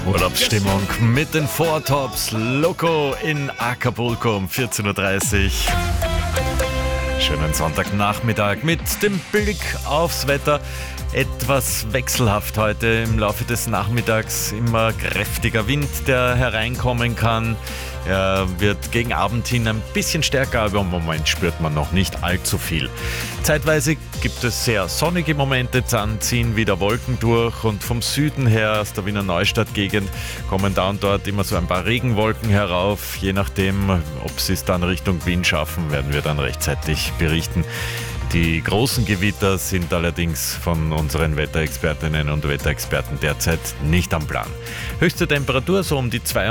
Urlaubsstimmung mit den Four Tops. Loco in Acapulco um 14.30 Uhr. Schönen Sonntagnachmittag mit dem Blick aufs Wetter. Etwas wechselhaft heute im Laufe des Nachmittags. Immer kräftiger Wind, der hereinkommen kann. Er wird gegen Abend hin ein bisschen stärker, aber im Moment spürt man noch nicht allzu viel. Zeitweise gibt es sehr sonnige Momente, dann ziehen wieder Wolken durch und vom Süden her, aus der Wiener Neustadt-Gegend, kommen da und dort immer so ein paar Regenwolken herauf. Je nachdem, ob sie es dann Richtung Wien schaffen, werden wir dann rechtzeitig berichten. Die großen Gewitter sind allerdings von unseren Wetterexpertinnen und Wetterexperten derzeit nicht am Plan. Höchste Temperatur so um die 22